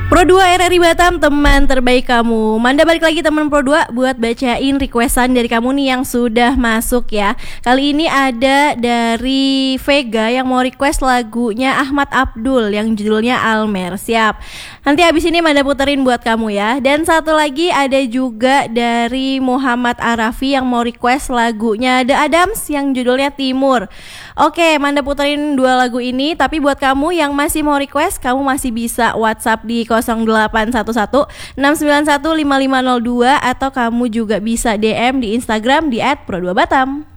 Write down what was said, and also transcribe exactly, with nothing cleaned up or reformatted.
Pro dua R R I Batam, teman terbaik kamu. Manda balik lagi teman Pro dua buat bacain requestan dari kamu nih yang sudah masuk ya. Kali ini ada dari Vega yang mau request lagunya Ahmad Abdul yang judulnya Almer. Siap. Nanti habis ini Manda puterin buat kamu ya. Dan satu lagi ada juga dari Muhammad Arafi yang mau request lagunya The Adams yang judulnya Timur. Oke, Manda puterin dua lagu ini. Tapi buat kamu yang masih mau request, kamu masih bisa WhatsApp di nol delapan satu satu enam sembilan satu lima lima nol dua atau kamu juga bisa D M di Instagram di et pro dua batam.